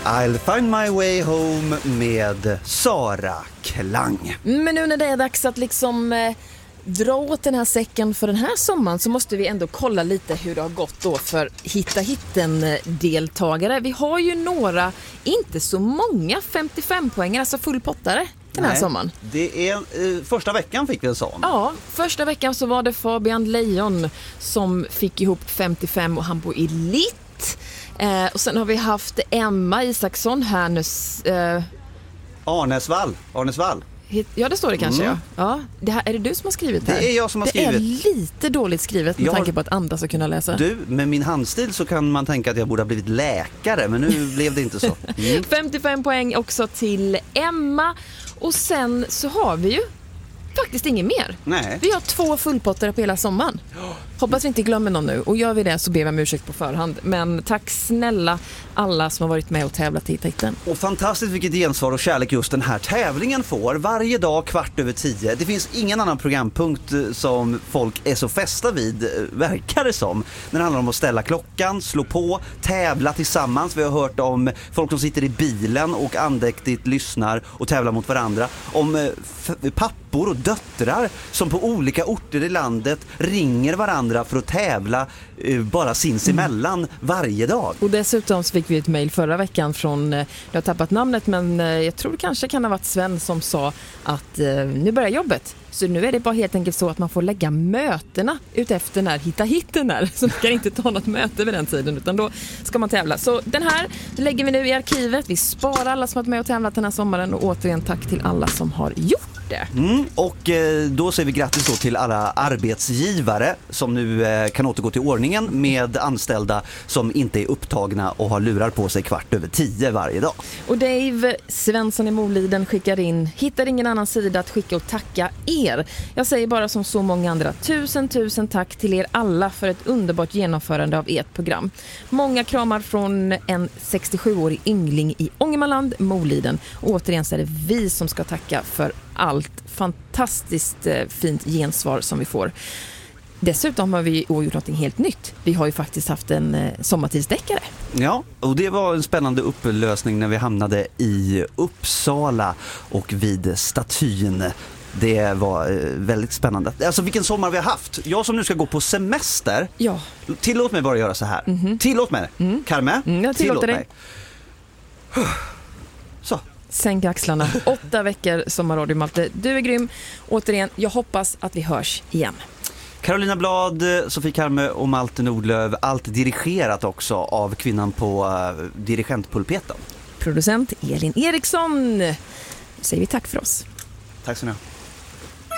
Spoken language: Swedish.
I'll find my way home med Sara Klang. Men nu när det är dags att liksom dra åt den här säcken för den här sommaren så måste vi ändå kolla lite hur det har gått då för Hitta Hitten-deltagare. Vi har ju några, inte så många 55-poängare, alltså fullpottare den här sommaren. Det är första veckan fick vi en sån. Ja, första veckan så var det Fabian Lejon som fick ihop 55 och han bor i Litt. Och sen har vi haft Emma Isaksson här nu. Arnesvall. Ja, det står det kanske. Ja, det här, är det du som har skrivit det här? Det är jag som har skrivit. Det är lite dåligt skrivet med tanke på att andra ska kunna läsa. Du, med min handstil så kan man tänka att jag borde ha blivit läkare, men nu blev det inte så. 55 poäng också till Emma. Och sen så har vi ju faktiskt inget mer. Nej. Vi har 2 fullpottare på hela sommaren. Hoppas vi inte glömmer någon nu. Och gör vi det så ber vi om ursäkt på förhand. Men tack snälla alla som har varit med och tävlat i Hitta Hitten. Och fantastiskt vilket gensvar och kärlek just den här tävlingen får. Varje dag 10:15. Det finns ingen annan programpunkt som folk är så fästa vid, verkar det som. När det handlar om att ställa klockan, slå på, tävla tillsammans. Vi har hört om folk som sitter i bilen och andäktigt lyssnar och tävlar mot varandra. Om pappor och döttrar som på olika orter i landet ringer varandra för att tävla bara sinsemellan varje dag. Och dessutom så fick vi ett mejl förra veckan från, jag har tappat namnet men jag tror det kanske kan ha varit Sven som sa att nu börjar jobbet. Så nu är det bara helt enkelt så att man får lägga mötena utefter när Hitta Hitten är. Så man kan inte ta något möte vid den tiden utan då ska man tävla. Så den här lägger vi nu i arkivet. Vi sparar alla som har varit med och tävlat den här sommaren och återigen tack till alla som har gjort det. Och då säger vi grattis då till alla arbetsgivare som nu kan återgå till ordningen med anställda som inte är upptagna och har lurar på sig 10:15 varje dag. Och Dave Svensson i Moliden skickar in: hittar ingen annan sida att skicka och tacka er. Jag säger bara som så många andra, tusen tack till er alla för ett underbart genomförande av ert program. Många kramar från en 67-årig yngling i Ångermanland, Moliden. Och återigen så är det vi som ska tacka för allt fantastiskt fint gensvar som vi får. Dessutom har vi gjort något helt nytt. Vi har ju faktiskt haft en sommartidsdeckare. Ja, och det var en spännande upplösning när vi hamnade i Uppsala och vid statyn. Det var väldigt spännande. Alltså vilken sommar vi har haft. Jag som nu ska gå på semester. Ja. Tillåt mig bara göra så här. Tillåt mig. Carme. Jag tillåter dig. Så. Sänk axlarna. 8 veckor sommarradio Malte. Du är grym. Återigen, jag hoppas att vi hörs igen. Carolina Blad, Sofie Karme och Malte Nordlöv. Allt dirigerat också av kvinnan på dirigentpulpeten. Producent Elin Eriksson. Säger vi tack för oss. Tack så mycket.